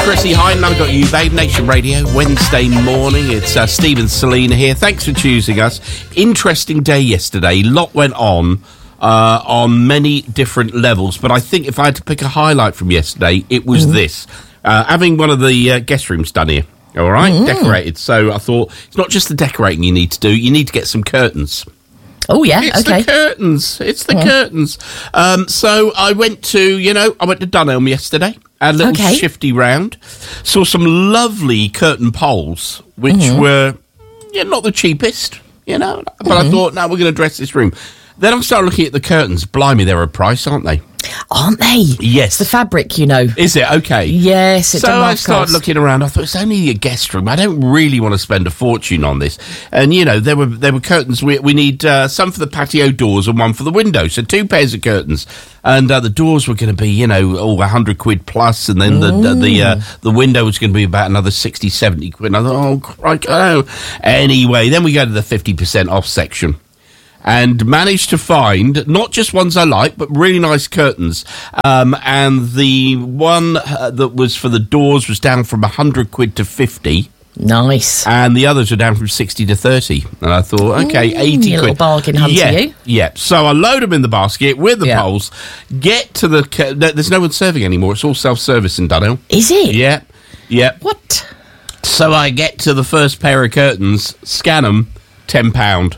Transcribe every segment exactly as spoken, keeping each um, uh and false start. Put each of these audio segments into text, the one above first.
Chrissy Hine, and I've got you, Babe Nation Radio, Wednesday morning. It's uh, Steve and Selena here. Thanks for choosing us. Interesting day yesterday. A lot went on uh, on many different levels, but I think if I had to pick a highlight from yesterday, it was mm. this. Uh, having one of the uh, guest rooms done here, all right, mm. decorated. So I thought, it's not just the decorating you need to do, you need to get some curtains. Oh, yeah, it's okay. It's the curtains. It's the yeah. curtains. Um, so I went to, you know, I went to Dunelm yesterday. Had a little okay. shifty round. Saw some lovely curtain poles, which mm-hmm. were, yeah, not the cheapest, you know. But mm-hmm. I thought, no, we're going to dress this room. Then I started looking at the curtains. Blimey, they're a price, aren't they? Aren't they? Yes. It's the fabric, you know. Is it? Okay. Yes, it's So I started cost. looking around. I thought, it's only a guest room. I don't really want to spend a fortune on this. And, you know, there were there were curtains. We, we need uh, some for the patio doors and one for the window. So two pairs of curtains. And uh, the doors were going to be, you know, oh, one hundred quid plus. And then the mm. the uh, the window was going to be about another sixty, seventy quid. And I thought, oh, crikey, oh. Anyway, then we go to the fifty percent off section. And managed to find not just ones I like, but really nice curtains. Um, and the one uh, that was for the doors was down from one hundred quid to fifty. Nice. And the others were down from sixty to thirty. And I thought, okay, eighty mm, quid. A little bargain hunt yeah, to you. Yeah. So I load them in the basket with the yeah. poles, get to the... There's no one serving anymore. It's all self-service in Dunelm. Is it? Yeah. Yeah. What? So I get to the first pair of curtains, scan them, ten pounds.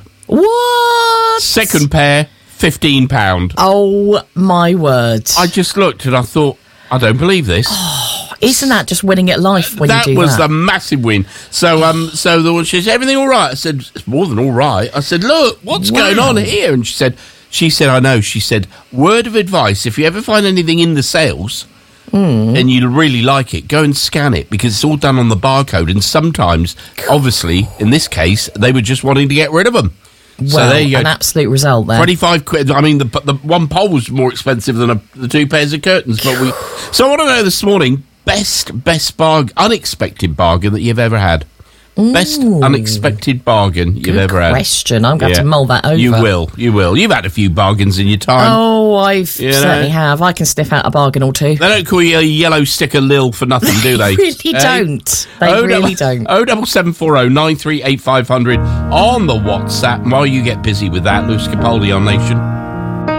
What? Second pair, fifteen pounds. Oh, my word. I just looked and I thought, I don't believe this. Oh, isn't that just winning at life when that you do that? That was a massive win. So, um, so the one, she said, everything all right? I said, it's more than all right. I said, look, what's wow. going on here? And she said, she said, I know. She said, word of advice, if you ever find anything in the sales... Mm. and you really like it, go and scan it, because it's all done on the barcode, and sometimes, obviously, in this case, they were just wanting to get rid of them. Well, so there you go. An absolute result there. twenty-five quid. I mean, the the one pole was more expensive than a, the two pairs of curtains. But we. So I want to know this morning, best, best bargain, unexpected bargain that you've ever had. Ooh. Best unexpected bargain you've Good ever had. question. I'm going yeah. to mull that over. You will. You will. You've had a few bargains in your time. Oh, I you certainly know? have. I can sniff out a bargain or two. They don't call you a yellow sticker Lil for nothing, do they? They really eh? don't. They oh, really double, don't. oh double seven four oh nine three eight five hundred on the WhatsApp. And while you get busy with that, Lewis Capaldi on Nation.